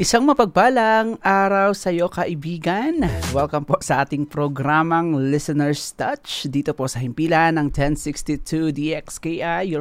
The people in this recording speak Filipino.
Isang mapagpalang araw sa iyo kaibigan. Welcome po sa ating programang Listener's Touch dito po sa himpilan ng 1062 DXKI, your